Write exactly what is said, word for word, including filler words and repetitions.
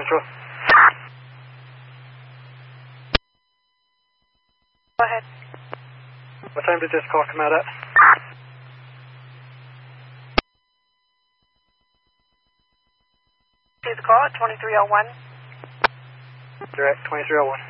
Central. Go ahead. What time did this call come out at? See the call at twenty-three oh one. Direct, twenty-three oh one.